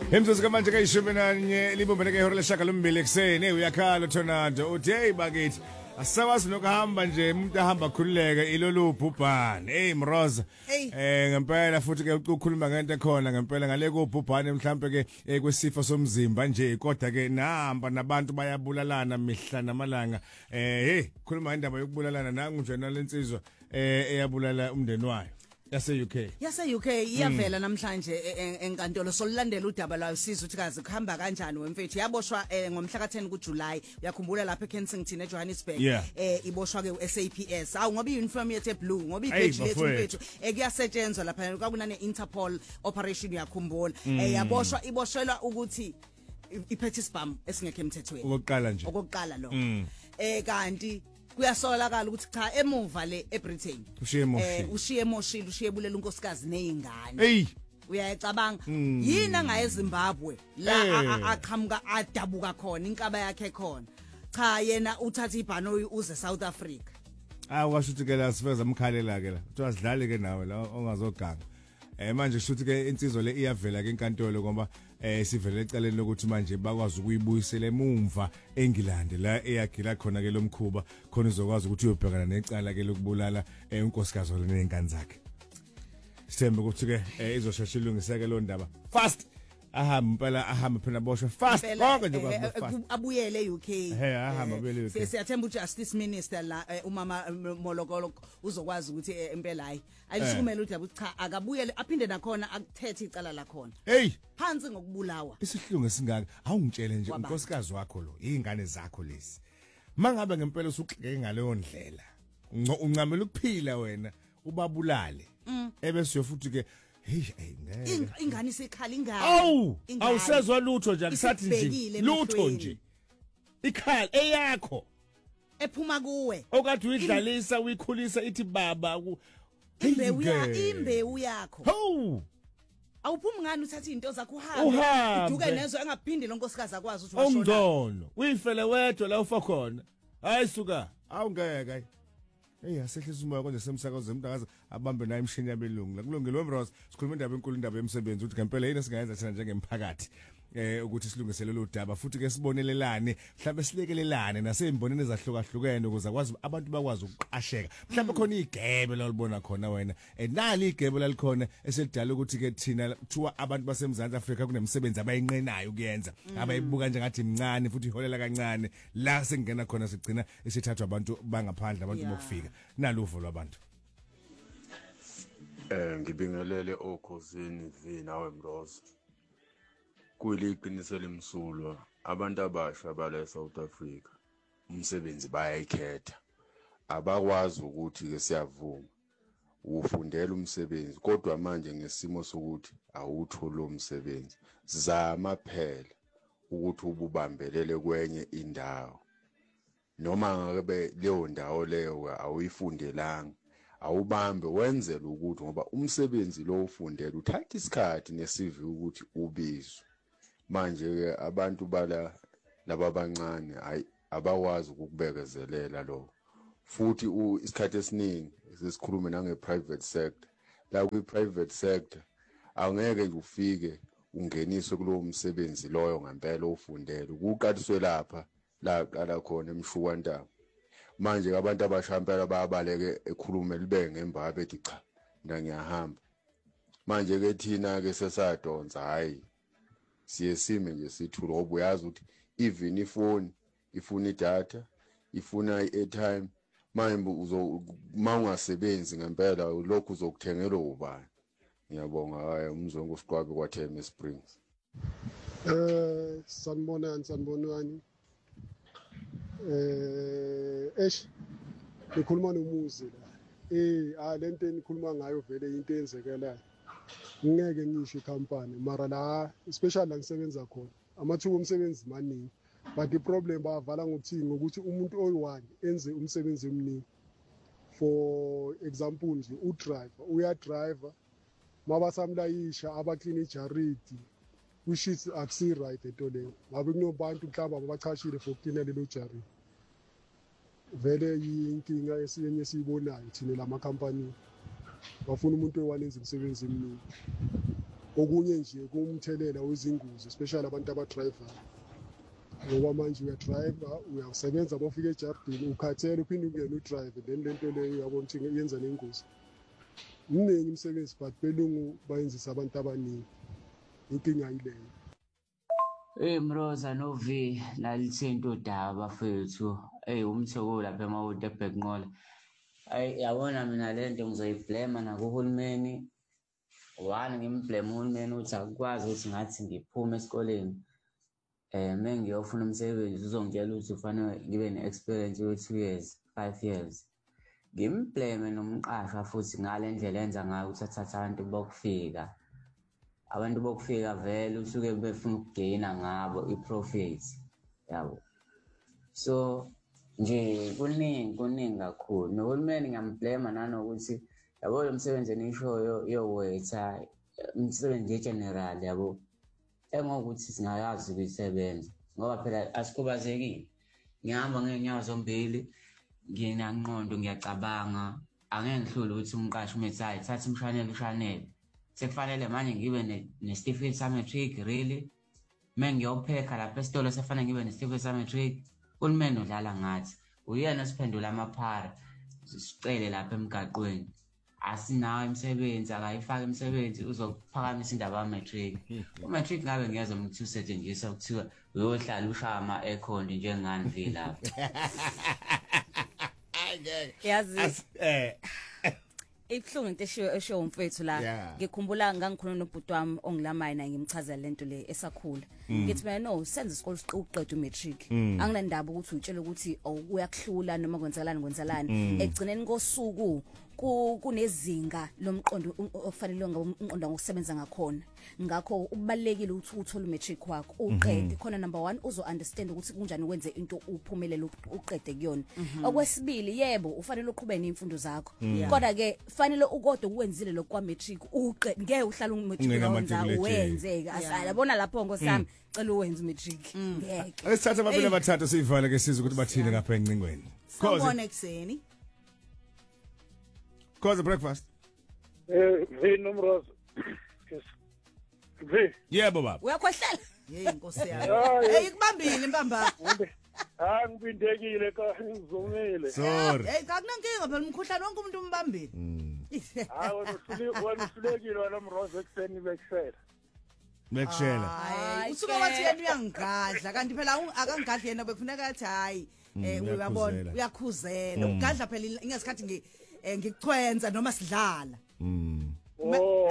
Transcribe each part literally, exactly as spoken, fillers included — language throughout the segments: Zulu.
Imzuzu kamanje kayishumi nanye libumbene ke ihora leshagalombili ekseni uyakhala Tornado uthi hey bakithi asawazi nokuhamba nje umuntu ahamba khulileka ilolu bhubhane hey Mroza eh ngempela futhi ke ukukhuluma ngento ekhona ngempela ngale kubhubhane mhlambe ke kwesifo somzimba nje kodwa ke nahamba nabantu bayabulalana mihla namalanga eh hey khuluma indaba yokubulalana nangu nje nalensizwa eh eyabulala umndeni wayo yase U K yase U K iyavela namhlanje enkantolo solilandela udaba lwayo sizwe ukuthi kazi kuhamba kanjani wemfethu yaboshwa ngomhla ka ten kuJuly uyakhumbula lapha eKensington eJohannesburg eh iboshwa ke uS A P S awu ngoba iuniform yethe blue ngoba ibadge lethu mfethu ekuyasetshenzwa lapha kwakunane Interpol operation uyakhumbula eh yaboshwa iboshelwa ukuthi iphethe isibhamu esingekho emthethweni okokuqala nje okokuqala lo eh kanti kuyasolakala ukuthi cha emuva le eBritain ushiye moshile eh ushiye moshile ushiye bulela unkosikazi nezingane hey uyayicabanga yina ngaye eZimbabwe la aqhamuka adabuka khona inkaba yakhe khona cha yena uthatha ibhanoyi uze South Africa ah washo ukuthi ke la sifeza umkhalela ke la uthiwa sidlale ke nawe la ongazoganga eh manje shuthi ke insizwa le iyavela ke enkantolo ngoba eh sivele ecaleni lokuthi manje bakwazi ukuyibuyisela emumva eNgilandi la eyagila khona ke lomkhuba khona izokwazi ukuthi uyobhekana necala ke lokubulala unkosikazi olengane zakhe sithembe ukuthi ke izosheshe ilungiseke lo ndaba fast ahamba impela ahamba phela boshwe fast konke nje kwazi fast abuyele eU K hey ahamba abuyele eU K siyathemba uJustice Minister la umama Molokolo uzokwazi ukuthi impela hayi ayisukumela udaba cha akabuyele aphinde nakhona akuthethe icala la khona hey phansi ngokubulawa isihlungu esingaka awungitshele nje unkosikazi wakho lo izingane zakho lezi mangabe ngempela usuxeke ngaleyo ndlela uncamela ukuphila wena ubabulale ebese yofuthi ke hey ngeke ingane isekhala ingane awu awusezwa lutho nje akusathi nje lutho nje ikhala eyakho ephuma kuwe okade uyidlalisa uyikhulisa ithi baba imbewu ya imbewu yakho ho awuphumi ngani uthatha izinto zakho uhambe uduke nezo engaphindi lonkosikazi akwazi ukuthi washona ongcono uyifele wedwa la ufa khona hayi suka awungeke hey asehlisa umoya konje semsakazo umuntu akaze abambe naye imshini yabelungu la kulungile wemrose sikhuluma indaba enkulu indaba yemsebenzi ukuthi ngempela yini singayenza thina njengemphakathi eh ukuthi silungisele lo daba futhi ke sibonelelane mhlawumbe silekelelane nasemboneni ezahlukahlukene ukuze akwazi abantu bakwazi ukuqasheka mhlawumbe khona igebe la libona khona wena enali igebe la likhona eselidala ukuthi ke thina kuthiwa abantu baseMzantsi Afrika kunemsebenzi abayinqenayo kuyenza abayibuka nje ngathi imncane futhi iholela kancane la sengena khona sigcina esithathwa abantu bangaphandle abantu bokufika naluvo lwabantu eh ngibingelele okhosini vi nawe Mrozo kuliqiniso lemsulwa abantu abasha bala eSouth Africa umsebenzi bayayikhetha abakwazi ukuthi ke siyavuma ufundela umsebenzi kodwa manje ngesimo sokuthi awuthola umsebenzi zama phela ukuthi ububambelele kwenye indawo noma ngabe leyo ndawo leyo awuyifundelanga awubambe wenzele ukuthi ngoba umsebenzi lo ufundela uthatha isikhathi nesivi ukuthi ubizwe manje ke abantu bala laba bancane hayi abawazi ukukubekezelela lo futhi isikhathi esiningi sesikhuluma nange private sector la kwi private sector angeke nje ufike ungeniswe kulowo msebenzi loyo ngempela ofundela ukuqaliswe lapha la qala khona emshukwantaba manje abantu abashampela bayabaleke ekhulume libe ngemba bethi cha mina ngiyahamba manje ke thina ke sesadonsa hayi siye sime nje sithi robo uyazi ukuthi even ifone ifuna idatha ifuna i-airtime manje uzo mawungasebenzi ngempela lokhu uzokuthengela ubani ngiyabonga hayi umzongo siqwabe kwaTheme Springs eh sanibonani sanibonani eh esh ngikhuluma nomuzi la eh ah lento enikhuluma ngayo vele into eyenzekelayo ngeke ngisho ikhampani mara la especially la ngisebenza khona amathuba omsebenzi maningi but iproblem bavala ngokuthi ngokuthi umuntu oyi-one enze umsebenzi omningi for example nje udriver uyadriver mabasamlayisha abaclean ijaridi which is akusi right into leyo ngabe kunobantu mhlawumbe abachashile for clean lelo jaridi vele yinkinga esiyenye siyibonayo thina lama company bafuna umuntu oyi-one enze umsebenzi omningi okunye nje kumthelela wezingozi especially abantu abadriver ngoba manje uyadriver uyasebenza bofika ejardini ukhathele uphinde ungene udrive then lento leyo uyabona ukuthi yenza nengozi mningi umsebenzi but belungu bayenzisa abantu abaningi inkinga yileyo. Eh Mroza no V nalithinto daba bafethu eh umthoko lapha emawude ebhekunqola ay yabona mina lento ngizoyiblame na kuhulumeni one ngimblame uhulumeni uthi akukwazi ukuthi ngathi ngiphume esikoleni eh mengiyofuna umsebenzi uzongitshela ukuthi ufanele ngibe ne-experience yo two years five years ngimblame nomqashwa futhi ngale ndlela enza ngayo ukuthi athatha abantu bokufika abantu bokufika vele usuke befuna ukugaina ngabo i-profit yabo so nje kuningi kuningi kakhulu nohulumeni ngiyamblame nanokuthi yabo lo msebenzi enishoyo yo waiter umsebenzi general yabo engokuthi singayazi ukuyisebenza ngoba phela asikhubazekile ngihamba ngenyawo zombili nginanqondo ngiyacabanga angeke ngihlule ukuthi umqashi umethi hayi thatha umshanele ushanele sekufanele manje ngibe nesitifiketi sa-matric really mengiyophekha lapha esitolo sefanele ngibe nesitifiketi sa-matric uhulumeni udlala ngathi uyena siphendula amaphara sicele lapha emgaqweni asinawo imisebenzi akayifaka imisebenzi uzophakamisa indaba ya-matric u-matric ngabe ngiyeza ukuthi usetshenziswa kuthiwa uyohlala ushaya ama-aircon njengani vile lapha yazi eh ibuhlungu into eshiyo eshiyo umfethu la ngikhumbula ngangikhuluma nobhuti wami ongilamayi na ngimchazela lento le esakhula ngithi mina no senze isikole siqeda umatric anginandaba ukuthi utshela ukuthi uyakuhlula noma kwenzakalani kwenzakalani egcineni kosuku kunezinga lomqondo ofanele ngokumqonda ngokusebenza ngakhona ngakho ubalekile ukuthi uthole umatric wakho uqede khona number one uzo understand ukuthi kunjani wenze into uphumelele uqede kuyona okwesibili yebo ufanele uqhubeke nemfundo zakho kodwa ke fanele ukodwa ukwenzile lokwa matric uqede ngeke uhlala umatric wenza wenzeka asayabona lapho ngosami cela uwenze umatric ngeke asithatha ababili abathathu sivale ke sizwe ukuthi bathini ngapha encingweni khona ekseni cause breakfast eh vino Mroza yes ve yebo baba uyakhohlela hey inkosi yami hey kubambile impamba ah ngibindekile ka ngizongile sorry hey kakunankinga phela umkhuhlane wonke umuntu umbambile ah wena uhlulekile wena uhlulekile wena Mroza ekseni bekusela bekusela hayi usuke wathi yena uyangigadla kanti phela akangigadli yena bekufuneka athi hayi eh uyabona uyakhuzela ugadla phela ingesikhathi ngi ngikuchwenza noma sidlala mm oh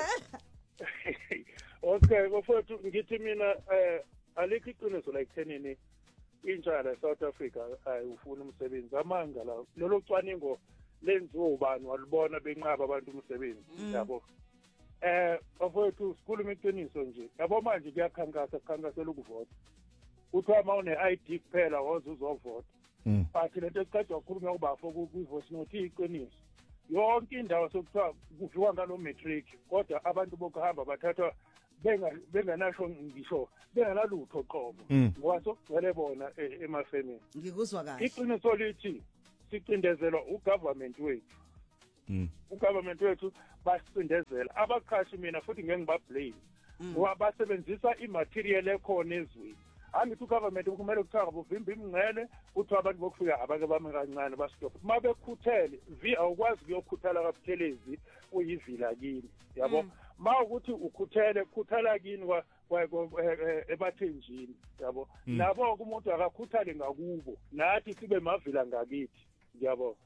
okay bafethu ngithi mina eh alikho iqiniso la ekuthenini intsha la South Africa ayufuna umsebenzi amanga la lelo cwaningo lenziwe ubani walibona benqaba abantu umsebenzi yabo eh bafethu sikhuluma iqiniso nje yabo manje kuyakhankasa kukhankasela ukuvota uthiwa mawune I D kuphela woze uzovota but lento eqedwa ukukhuluma kubafo ku-voice note iqiniso yonke indawo sokuthiwa kuviwa ngalo matric kodwa abantu bokuhamba bathathwa benganasho ngisho benganalutho qobo ngoba sokugcwele bona emafemini ngikuzwa kahle iqiniso lithi sicindezelwa ugovernment wethu ugovernment wethu basicindezela abaqhashi mina futhi ngeke ngibablame ngoba basebenzisa imaterial ekhona ezweni angithi ugovernment kumele kuthiwa buvimba imingcele kuthiwa abantu bokufika abake bami kancane basitopha uma bekhuthele vi awukwazi ukuyokhuthala kabuthelezi uyivila kini yabo ma ukuthi ukhuthele khuthela kini ebathenjini yabo nabo umuntu akakhuthale ngakubo nathi sibe mavila ngakithi ngiyabo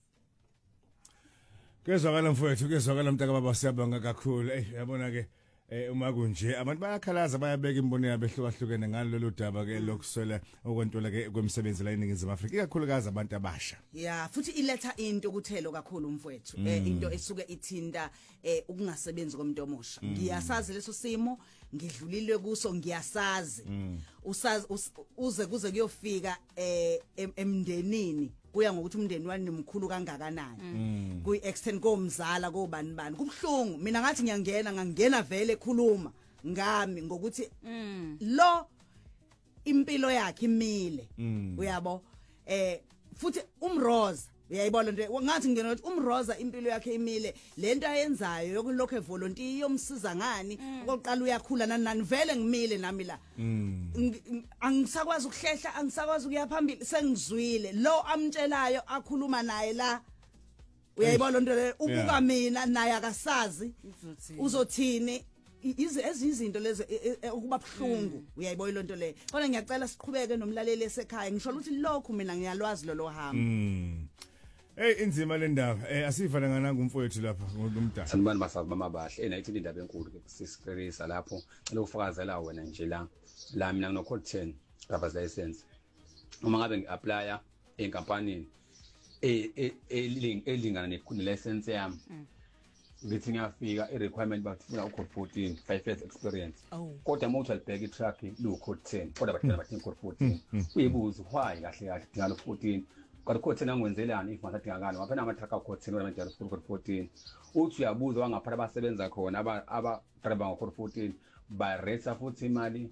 kezwakala mfowethu kezwakala mntaka baba siyabonga kakhulu eh yabona ke eh uma kunje abantu bayakhalaza bayabeka imbono yabo ehlukahlukene ngalolu daba ke lokuswela okwentola ke kwemisebenzi la eNingizimu Afrika ikakhulukazi abantu abasha yeah futhi iletha into kuthelo kakhulu mfowethu eh into esuke ithinta eh ukungasebenzi komuntu omusha ngiyasazi leso simo ngidlulile kuso ngiyasazi usazi uze kuze kuyofika eh emndenini kuya ngokuthi umndeni wani nomkhulu kangakanani kuyi extend komzala kobani bani kubhlungu mina ngathi ngiyangena ngangena vele ekhuluma ngami ngokuthi lo impilo yakhe imile uyabo eh futhi uMroza uyayibona nje ngathi ngena ukuthi umroza impilo yakhe imile lento ayenzayo yokulokho evolunteer yomsiza ngani okoqala uyakhula nani nani vele ngimile nami la angisakwazi ukuhlehla angisakwazi ukuya phambili sengizwile lo amtshelayo akhuluma naye la uyayibona nto le ukuka mina naye akasazi uzothini izinto lezi ukuba buhlungu uyayibona lonto le kodwa ngiyacela siqhubeke nomlaleli esekhaya ngisho ukuthi lokho mina ngiyalwazi lo hamba hey inzima le ndaba eh asivana ngananga umfowethu lapha ngomdala sanibani basazi bama bahle ena ithi indaba enkulu ke sisiqelisa lapho ngicela ukufakazela wena nje la la mina ngino code ten driver's license uma ngabe ngiapply enkampanini eh elingana ne license yami ngithi ngiyafika i requirement bathina u code fourteen five years experience kodwa uma uthi bheka i truck lu code ten kodwa bathina bathi code fourteen uyibuza why kahle kahle dinga lo fourteen kodwa code ten angwenzelani if masadingakala waphana ama truck code ten wena njalo code fourteen uthi uyabuza wangaphala abasebenza khona aba aba driver ngo code fourteen ba rate futhi imali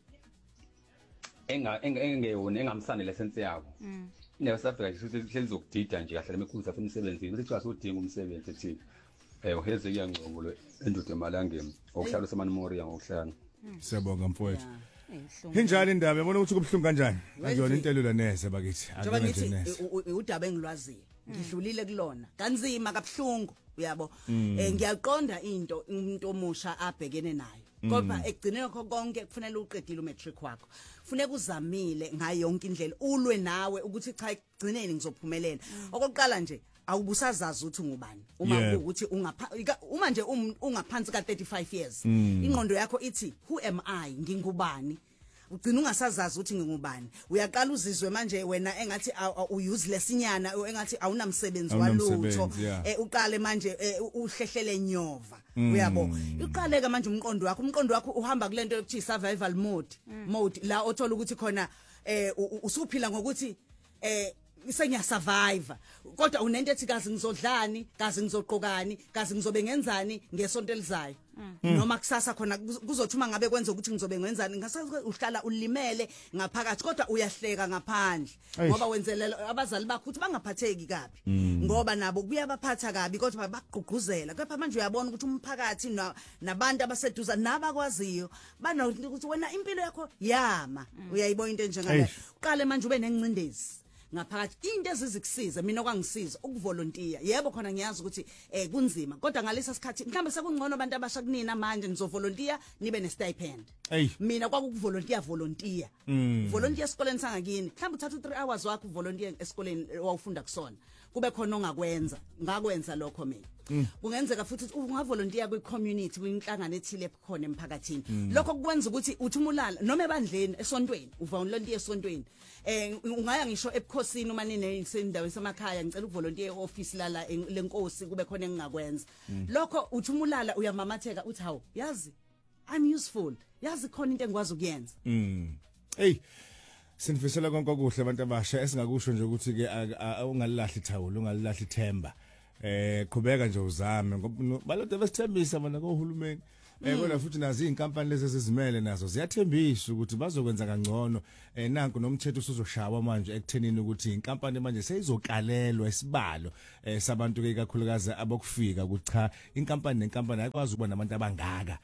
enga engeyona engamsane license yabo indaba safika nje hlezi ukudida nje kahle lemikhuzi afuna umsebenzi uthi kwathi udinga umsebenzi ethi eh uheze iyangqobo lo endude emalangeni okuhlala semani Moria ngokuhlala siyabonga mfowethu injalo indaba yabona ukuthi kubhlungu kanjani kanjona intelula neze bakithi njengoba ngithi udaba engilwaziyo ngidlulile kulona kanzima kabhlungu uyabo eh ngiyaqonda into umuntu omusha abhekene nayo kodwa ekugcineni konke kufanele uqedile umatric wakho kufanele uzamile ngayo yonke indlela ulwe nawe ukuthi cha ekugcineni ngizophumelela okokuqala nje awubusazazi ukuthi ngubani uma ukuthi ungapha uma nje ungaphansi ka thirty-five years ingqondo yakho ithi who am I ngingubani ugcina ungasazazi ukuthi ngingubani uyaqala uzizwe manje wena engathi useless inyana engathi awunamsebenzi walutho uqale manje uhlehlele nyova uyabo uqaleka manje umqondo wakho umqondo wakho uhamba kulento yokuthi survival mode mode la othola ukuthi khona eh usuphila ngokuthi eh senya survive kodwa unento ethi kazi ngizodlani kazi ngizogqokani kazi ngizobe ngenzani ngesonto elizayo noma kusasa khona kuzothuma ngabe kwenza ukuthi ngizobe ngenzani ngasazi uhlala ulimele ngaphakathi kodwa uyahleka ngaphandle ngoba wenzelela abazali bakho ukuthi bangaphatheki kabi ngoba nabo kuyabaphatha kabi kodwa bagqugquzela kepha manje uyabona ukuthi umphakathi nabantu abaseduza nabakwaziyo bana ukuthi wena impilo yakho yama uyayibona into njengale uqale manje ube nencindezi ngaphakathi into ezizikusiza mina okwangisiza ukuvolunteer yebo khona ngiyazi ukuthi eh kunzima kodwa ngalesa sikhathi mhlambe sekungcono abantu abasha kunina manje nizovolunteer nibe ne stipend mina kwakuvolunteer volunteer volunteer esikoleni sangakini mhlambe uthatha three hours wakho volunteer esikoleni wawufunda kusona kube khona ongakwenza ngakwenza lokho mina kungenzeka futhi ungavolunteer kwi community kwinhlangano ethile khona emphakathini lokho kukwenza ukuthi uthi umulala noma ebandleni esontweni uvolunteer esontweni eh ungaya ngisho ebukhosini uma nine sendaweni semakhaya ngicela ukuvolunteer office lala lenkosi kube khona engingakwenza lokho uthi umulala uyamamatheka uthi hawo yazi I'm useful yazi khona into engikwazi ukuyenza mm hey sinifisela konke okuhle abantu abasha esingakusho nje ukuthi ke ungalilahli thawula ungalilahli themba eh qhubeka nje uzame ngoba balode besithembisa bona kohulumeni eh kodwa futhi nazi inkampani lezi ezizimele nazo ziyathembisa ukuthi bazokwenza kangcono eh nanku nomthetho usuzoshawa manje ekuthenini ukuthi inkampani manje seyizokalelwa isibalo eh sabantu ke kakhulukazi abokufika ukuthi cha inkampani nenkampani ayikwazi ukuba nabantu abangaka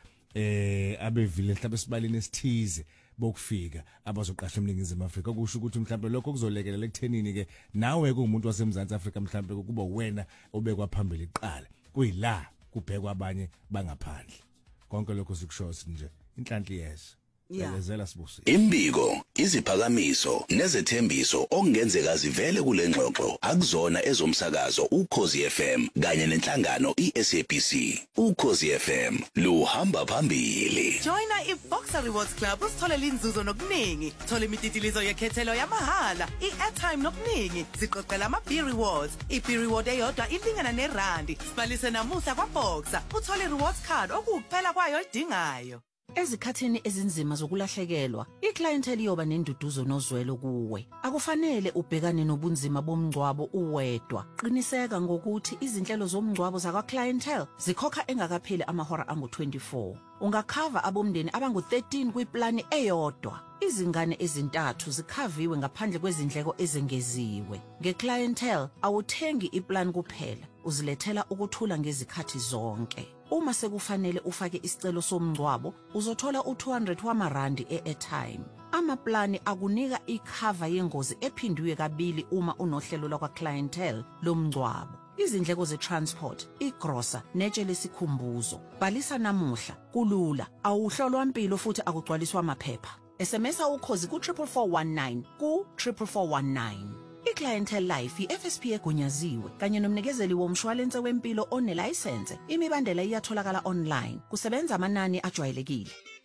eh abevile mhlawumbe sibalini esithize bokufika abazoqasha eMningizimu Afrika kusho ukuthi mhlawumbe lokho kuzolekelela ekuthenini ke nawe kuumuntu waseMzantsi Afrika mhlawumbe kuba wena obekwa phambili iqala kuyila kubhekwa abanye bangaphandle konke lokho sikusho nje inhlanhla yeso elezela sibusi imbiko iziphakamiso nezethembiso okungenzeka zivele kule ngxoxo akuzona ezomsakazo uKhosi F M kanye nenhlangano iSABC uKhosi F M luhamba phambili joina iBoxer Rewards Club usitholela inzuzo nokuningi thola imititilizo yekhethelo yamahala iairtime nokuningi ziqoqela ama B rewards iB reward eyodwa ilingana nerandi sibalise namuhla kwaBoxer uthole rewards card okuphela kwayo idingayo Ezikhathini ezinzima zokulahlekelwa, iclientele iyoba nenduduzo nozwelo kuwe. Akufanele ubhekane nobunzima bomngcwabo uwedwa. Qiniseka ngokuthi izinhlelo zomngcwabo zakwa clientele zikhokha engakapheli amahora angu twenty-four. Ungakhava abomndeni abangu thirteen kwiplani eyodwa. Izingane ezintathu zikhaviwe ngaphandle kwezindleko ezengeziwe. Ngeclientele awuthengi iplan kuphela, uzilethela ukuthula ngezikhathi zonke. Uma sekufanele ufake isicelo somngcwabo, uzothola u two hundred wamarandi e-airtime. Amaplani akunika ikhava yengozi ephindiwe kabili uma unohlelo lwakwa clientele lomngcwabo. Izindleko ze-transport, igrosa, netshe lesikhumbuzo. Bhalisa namuhla, kulula, awuhlolwa impilo futhi akugcwaliswa amaphepha. S M S ukhozi ku four four four one nine ku four four one nine. I-Clientele Life i-F S P egunyaziwe kanye nomnikezeli womshwalense wempilo onelicense. Imibandela iyatholakala online. Kusebenza amanani ajwayelekile.